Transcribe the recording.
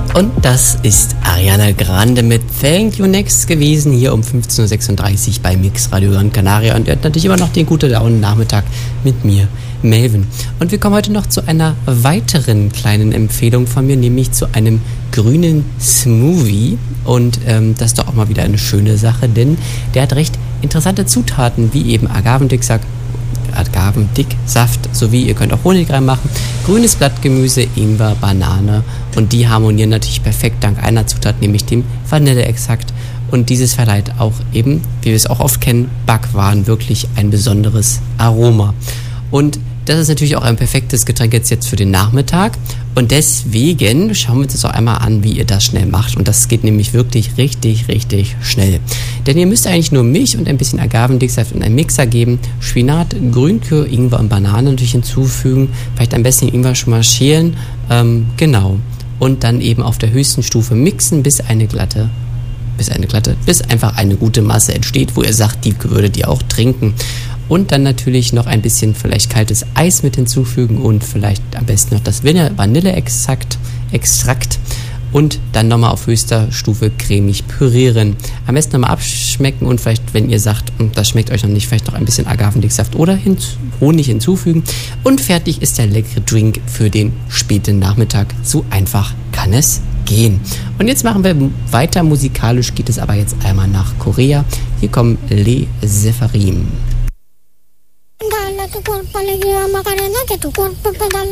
Und das ist Ariana Grande mit Thank You Next gewesen, hier um 15.36 Uhr bei Mix Radio Gran Canaria. Und ihr habt natürlich immer noch den guten Laune-Nachmittag mit mir, Melvin. Und wir kommen heute noch zu einer weiteren kleinen Empfehlung von mir, nämlich zu einem grünen Smoothie. Und das ist doch auch mal wieder eine schöne Sache, denn der hat recht interessante Zutaten, wie eben Agavendicksaft sowie ihr könnt auch Honig reinmachen, grünes Blattgemüse, Ingwer, Banane und die harmonieren natürlich perfekt dank einer Zutat, nämlich dem Vanilleextrakt und dieses verleiht auch eben, wie wir es auch oft kennen, Backwaren wirklich ein besonderes Aroma und das ist natürlich auch ein perfektes Getränk jetzt für den Nachmittag und deswegen schauen wir uns das auch einmal an, wie ihr das schnell macht und das geht nämlich wirklich richtig, richtig schnell. Denn ihr müsst eigentlich nur Milch und ein bisschen Agavendicksaft in einen Mixer geben, Spinat, Grünkohl, Ingwer und Banane natürlich hinzufügen, vielleicht am besten den Ingwer schon mal schälen, genau. Und dann eben auf der höchsten Stufe mixen, bis einfach eine gute Masse entsteht, wo ihr sagt, die würdet ihr auch trinken. Und dann natürlich noch ein bisschen vielleicht kaltes Eis mit hinzufügen und vielleicht am besten noch das Vanilleextrakt und dann nochmal auf höchster Stufe cremig pürieren. Am besten nochmal abschmecken und vielleicht, wenn ihr sagt, das schmeckt euch noch nicht, vielleicht noch ein bisschen Agavendicksaft oder Honig hinzufügen. Und fertig ist der leckere Drink für den späten Nachmittag. So einfach kann es gehen. Und jetzt machen wir weiter. Musikalisch geht es aber jetzt einmal nach Korea. Hier kommen Les Sepharim.